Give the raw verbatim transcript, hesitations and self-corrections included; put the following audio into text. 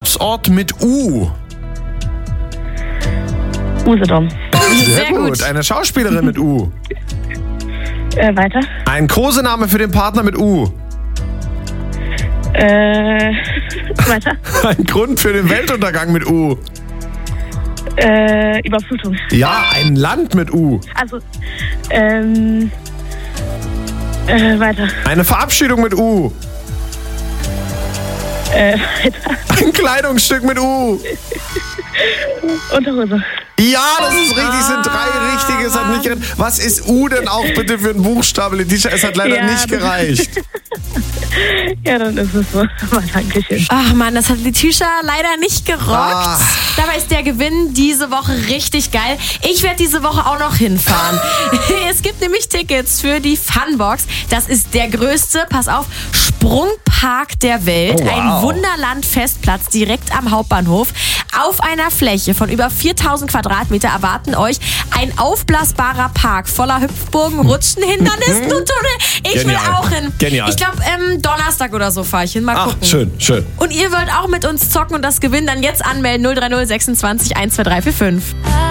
Urlaubsort mit U. Usedom. Sehr, Sehr gut. gut. Eine Schauspielerin mit U. Äh, weiter. Ein Kosename für den Partner mit U. Äh, weiter. Ein Grund für den Weltuntergang mit U. Äh, Überflutung. Ja, ein Land mit U. Also, ähm, äh, weiter. Eine Verabschiedung mit U. Äh, weiter. Ein Kleidungsstück mit U. Unterhose. Ja, das ist richtig. Es sind drei richtige. Es hat nicht gereicht. Was ist U denn auch bitte für ein Buchstabe, Letitia? Es hat leider Ja, nicht das- gereicht. Ja, dann ist es so. Aber Dankeschön. Ach man, das hat Letitia leider nicht gerockt. Ah. Dabei ist der Gewinn diese Woche richtig geil. Ich werde diese Woche auch noch hinfahren. Es gibt nämlich Tickets für die Funbox. Das ist der größte, pass auf, Sprungpark der Welt. Oh, wow. Ein Wunderland-Festplatz direkt am Hauptbahnhof. Auf einer Fläche von über viertausend Quadratmeter erwarten euch ein aufblasbarer Park voller Hüpfburgen, Rutschen, Hindernissen und Tunnel. Ich Genial. will auch hin. Genial. Ich glaube, ähm, Donnerstag oder so fahre ich hin. Mal Ach, gucken. schön, schön. Und ihr wollt auch mit uns zocken und das gewinnen, dann jetzt anmelden null drei null sechsundzwanzig eins zwei drei vier fünf.